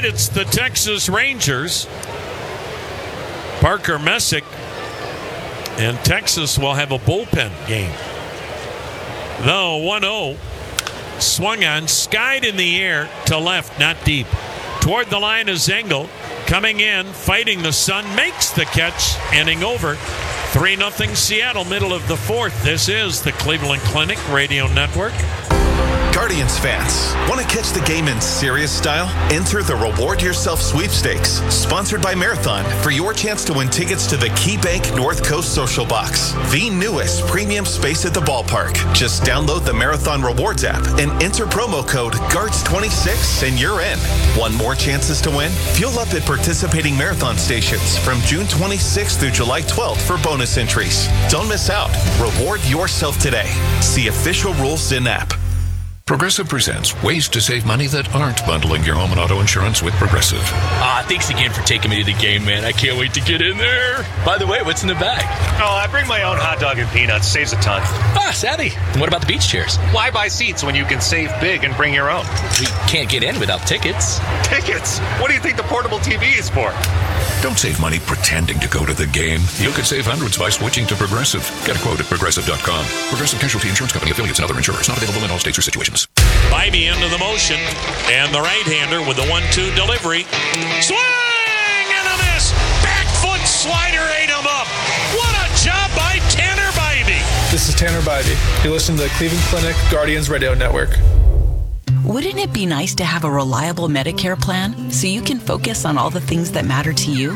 tonight, it's the Texas Rangers. Parker Messick. And Texas will have a bullpen game. The 1-0. Swung on, skied in the air to left, not deep. Toward the line is Engel. Coming in, fighting the sun, makes the catch, ending over. 3-0 Seattle, middle of the fourth. This is the Cleveland Clinic Radio Network. Guardians fans, want to catch the game in serious style? Enter the Reward Yourself Sweepstakes, sponsored by Marathon, for your chance to win tickets to the KeyBank North Coast Social Box, the newest premium space at the ballpark. Just download the Marathon Rewards app and enter promo code GUARDS26 and you're in. Want more chances to win? Fuel up at participating Marathon stations from June 26th through July 12th for bonus entries. Don't miss out. Reward yourself today. See official rules in-app. Progressive presents ways to save money that aren't bundling your home and auto insurance with Progressive. Thanks again for taking me to the game, man. I can't wait to get in there. By the way, what's in the bag? Oh, I bring my own hot dog and peanuts. Saves a ton. Savvy. And what about the beach chairs? Why buy seats when you can save big and bring your own? We can't get in without tickets. Tickets? What do you think the portable TV is for? Don't save money pretending to go to the game. You could save hundreds by switching to Progressive. Get a quote at Progressive.com. Progressive Casualty Insurance Company, affiliates, and other insurers. Not available in all states or situations. Bybee into the motion, and the right-hander with the 1-2 delivery. Swing and a miss. Back foot slider ate him up. What a job by Tanner Bybee. This is Tanner Bybee. You listen to the Cleveland Clinic Guardians Radio Network. Wouldn't it be nice to have a reliable Medicare plan so you can focus on all the things that matter to you?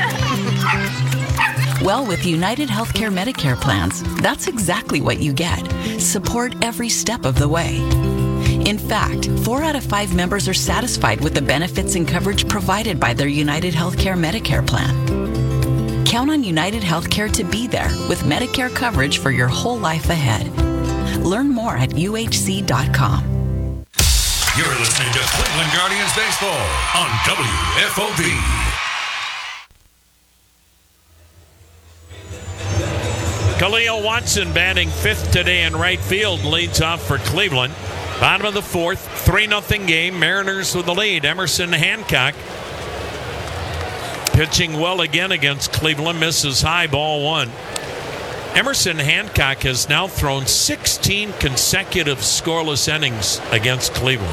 Well, with United Healthcare Medicare plans, that's exactly what you get. Support every step of the way. In fact, 4 out of 5 members are satisfied with the benefits and coverage provided by their United Healthcare Medicare plan. Count on United Healthcare to be there with Medicare coverage for your whole life ahead. Learn more at uhc.com. You're listening to Cleveland Guardians Baseball on WFOV. Khalil Watson batting 5th today in right field, leads off for Cleveland. Bottom of the 4th, 3-0 game. Mariners with the lead. Emerson Hancock pitching well again against Cleveland, misses high, ball 1. Emerson Hancock has now thrown 16 consecutive scoreless innings against Cleveland.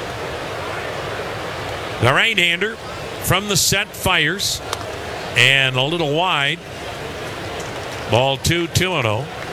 The right-hander from the set fires, and a little wide. Ball 2, 2-0.